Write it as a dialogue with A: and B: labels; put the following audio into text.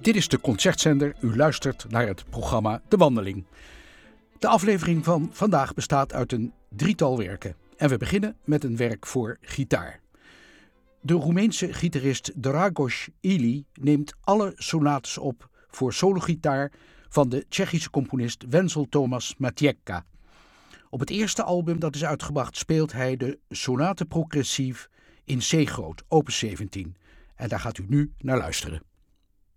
A: Dit is de Concertzender. U luistert naar het programma De Wandeling. De aflevering van vandaag bestaat uit een drietal werken. En we beginnen met een werk voor gitaar. De Roemeense gitarist Dragos Ili neemt alle sonates op voor sologitaar van de Tsjechische componist Wenzel Thomas Matějka. Op het eerste album dat is uitgebracht speelt hij de Sonate Progressive in C groot, opus 17. En daar gaat u nu naar luisteren.